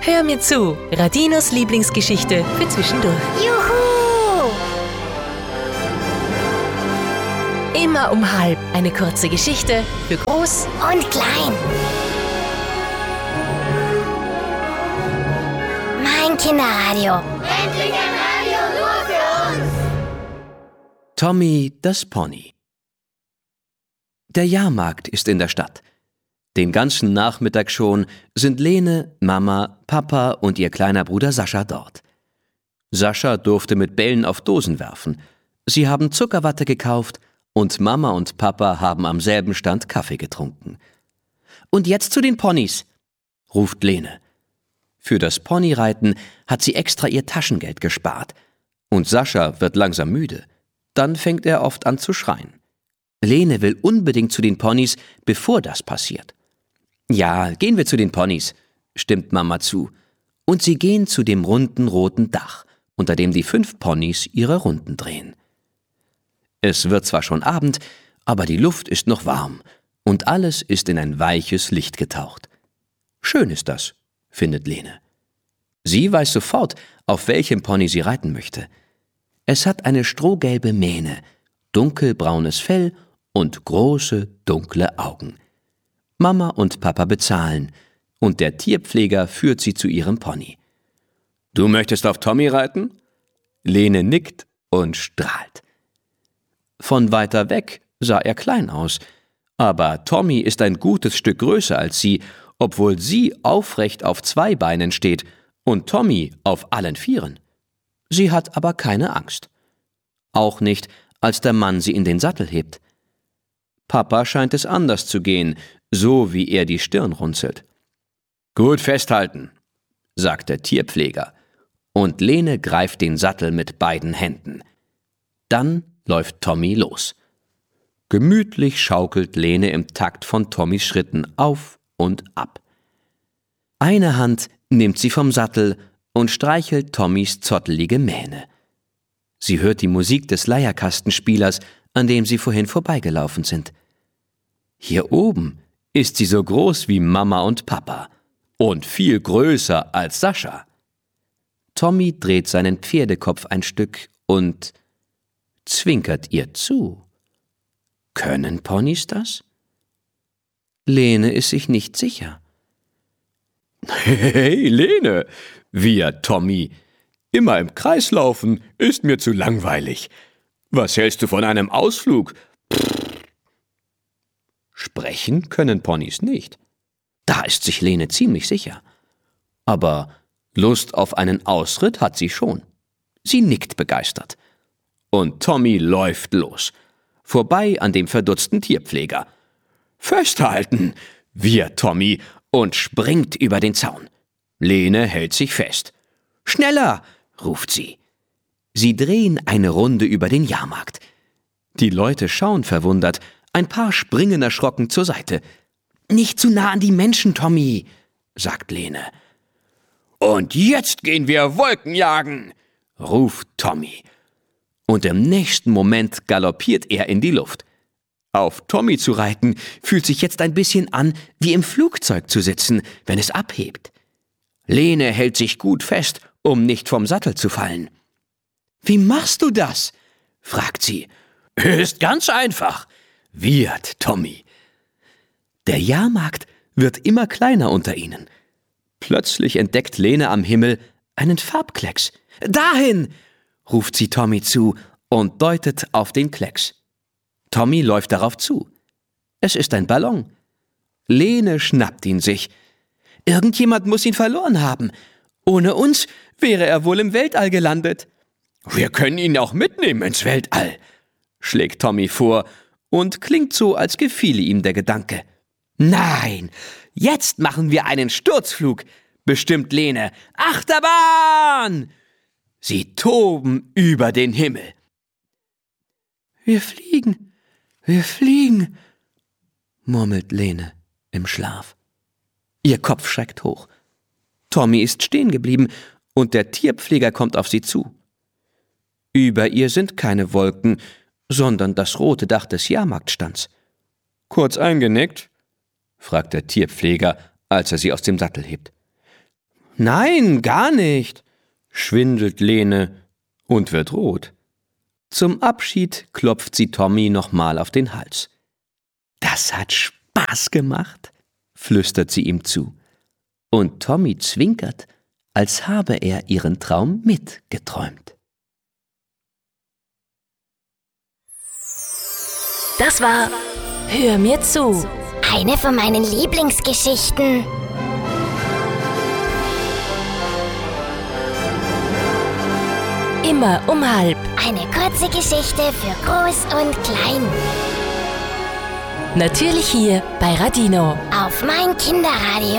Hör mir zu, Radinos Lieblingsgeschichte für zwischendurch. Juhu! Immer um 12:30 eine kurze Geschichte für groß Und klein. Mein Kinderradio. Endlich ein Radio nur für uns! Tommy das Pony. Der Jahrmarkt ist in der Stadt. Den ganzen Nachmittag schon sind Lene, Mama, Papa und ihr kleiner Bruder Sascha dort. Sascha durfte mit Bällen auf Dosen werfen. Sie haben Zuckerwatte gekauft und Mama und Papa haben am selben Stand Kaffee getrunken. »Und jetzt zu den Ponys«, ruft Lene. Für das Ponyreiten hat sie extra ihr Taschengeld gespart. Und Sascha wird langsam müde. Dann fängt er oft an zu schreien. Lene will unbedingt zu den Ponys, bevor das passiert. »Ja, gehen wir zu den Ponys«, stimmt Mama zu. Und sie gehen zu dem runden roten Dach, unter dem die 5 Ponys ihre Runden drehen. Es wird zwar schon Abend, aber die Luft ist noch warm und alles ist in ein weiches Licht getaucht. Schön ist das, findet Lene. Sie weiß sofort, auf welchem Pony sie reiten möchte. Es hat eine strohgelbe Mähne, dunkelbraunes Fell und große, dunkle Augen. Mama und Papa bezahlen und der Tierpfleger führt sie zu ihrem Pony. »Du möchtest auf Tommy reiten?« Lene nickt und strahlt. Von weiter weg sah er klein aus, aber Tommy ist ein gutes Stück größer als sie, obwohl sie aufrecht auf 2 Beinen steht und Tommy auf allen 4. Sie hat aber keine Angst. Auch nicht, als der Mann sie in den Sattel hebt. Papa scheint es anders zu gehen, so wie er die Stirn runzelt. »Gut festhalten«, sagt der Tierpfleger, und Lene greift den Sattel mit beiden Händen. Dann läuft Tommy los. Gemütlich schaukelt Lene im Takt von Tommys Schritten auf und ab. Eine Hand nimmt sie vom Sattel und streichelt Tommys zottelige Mähne. Sie hört die Musik des Leierkastenspielers, an dem sie vorhin vorbeigelaufen sind. Hier oben ist sie so groß wie Mama und Papa und viel größer als Sascha. Tommy dreht seinen Pferdekopf ein Stück und zwinkert ihr zu. Können Ponys das? Lene ist sich nicht sicher. »Hey, Lene«, wiehert Tommy, »immer im Kreis laufen ist mir zu langweilig. Was hältst du von einem Ausflug?« Sprechen können Ponys nicht. Da ist sich Lene ziemlich sicher. Aber Lust auf einen Ausritt hat sie schon. Sie nickt begeistert. Und Tommy läuft los, vorbei an dem verdutzten Tierpfleger. »Festhalten«, wiehert Tommy und springt über den Zaun. Lene hält sich fest. »Schneller«, ruft sie. Sie drehen eine Runde über den Jahrmarkt. Die Leute schauen verwundert, ein paar springen erschrocken zur Seite. »Nicht zu nah an die Menschen, Tommy«, sagt Lene. »Und jetzt gehen wir Wolken jagen«, ruft Tommy. Und im nächsten Moment galoppiert er in die Luft. Auf Tommy zu reiten, fühlt sich jetzt ein bisschen an, wie im Flugzeug zu sitzen, wenn es abhebt. Lene hält sich gut fest, um nicht vom Sattel zu fallen. »Wie machst du das?«, fragt sie. »Ist ganz einfach«, wiehert Tommy. Der Jahrmarkt wird immer kleiner unter ihnen. Plötzlich entdeckt Lene am Himmel einen Farbklecks. »Dahin«, ruft sie Tommy zu und deutet auf den Klecks. Tommy läuft darauf zu. Es ist ein Ballon. Lene schnappt ihn sich. Irgendjemand muss ihn verloren haben. Ohne uns wäre er wohl im Weltall gelandet. »Wir können ihn auch mitnehmen ins Weltall«, schlägt Tommy vor und klingt so, als gefiele ihm der Gedanke. »Nein, jetzt machen wir einen Sturzflug«, bestimmt Lene. »Achterbahn!« Sie toben über den Himmel. »Wir fliegen«, murmelt Lene im Schlaf. Ihr Kopf schreckt hoch. Tommy ist stehen geblieben und der Tierpfleger kommt auf sie zu. Über ihr sind keine Wolken, sondern das rote Dach des Jahrmarktstands. »Kurz eingenickt?«, fragt der Tierpfleger, als er sie aus dem Sattel hebt. Nein, gar nicht, schwindelt Lene und wird rot. Zum Abschied klopft sie Tommy nochmal auf den Hals. Das hat Spaß gemacht, flüstert sie ihm zu. Und Tommy zwinkert, als habe er ihren Traum mitgeträumt. Das war Hör mir zu. Eine von meinen Lieblingsgeschichten. Immer um halb. Eine kurze Geschichte für Groß und Klein. Natürlich hier bei Radino. Auf mein Kinderradio.